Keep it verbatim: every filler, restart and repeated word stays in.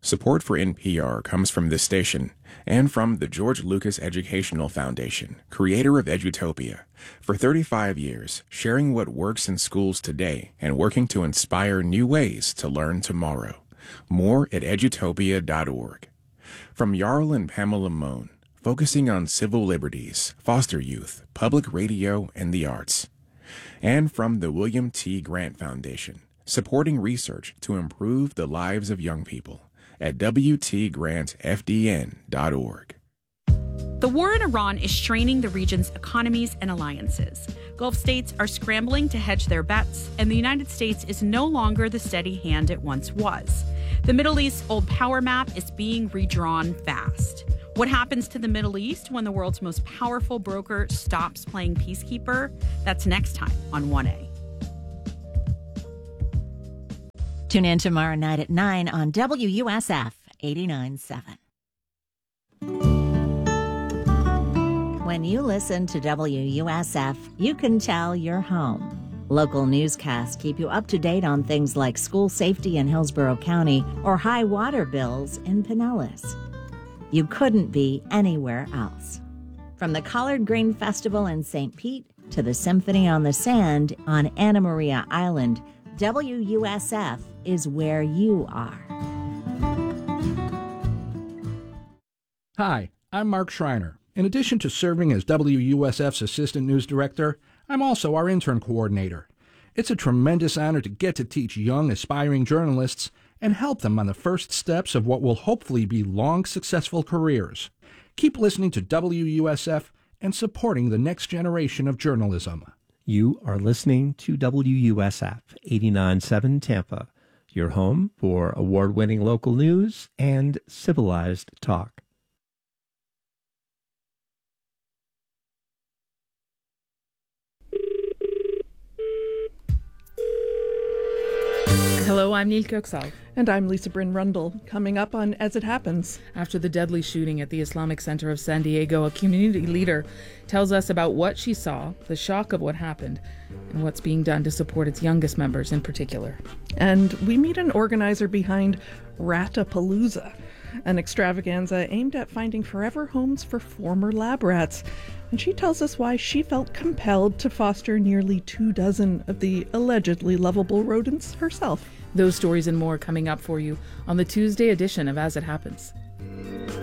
Support for N P R comes from this station and from the George Lucas Educational Foundation, creator of Edutopia. For thirty-five years, sharing what works in schools today and working to inspire new ways to learn tomorrow. More at edutopia dot org. From Jarl and Pamela Mohn, focusing on civil liberties, foster youth, public radio, and the arts. And from the William T. Grant Foundation, supporting research to improve the lives of young people at w t grant f d n dot org. The war in Iran is straining the region's economies and alliances. Gulf states are scrambling to hedge their bets, and the United States is no longer the steady hand it once was. The Middle East's old power map is being redrawn fast. What happens to the Middle East when the world's most powerful broker stops playing peacekeeper? That's next time on one A. Tune in tomorrow night at nine on W U S F eighty-nine point seven. When you listen to W U S F, you can tell you're home. Local newscasts keep you up to date on things like school safety in Hillsborough County or high water bills in Pinellas. You couldn't be anywhere else. From the Collard Green Festival in Saint Pete to the Symphony on the Sand on Anna Maria Island, W U S F is where you are. Hi, I'm Mark Schreiner. In addition to serving as W U S F's Assistant News Director, I'm also our Intern Coordinator. It's a tremendous honor to get to teach young, aspiring journalists and help them on the first steps of what will hopefully be long, successful careers. Keep listening to W U S F and supporting the next generation of journalism. You are listening to W U S F eighty-nine point seven Tampa, your home for award-winning local news and civilized talk. Hello, I'm Neil Köksal. And I'm Lisa Bryn Rundle. Coming up on As It Happens. After the deadly shooting at the Islamic Center of San Diego, a community leader tells us about what she saw, the shock of what happened, and what's being done to support its youngest members in particular. And we meet an organizer behind Ratapalooza, an extravaganza aimed at finding forever homes for former lab rats. And she tells us why she felt compelled to foster nearly two dozen of the allegedly lovable rodents herself. Those stories and more coming up for you on the Tuesday edition of As It Happens.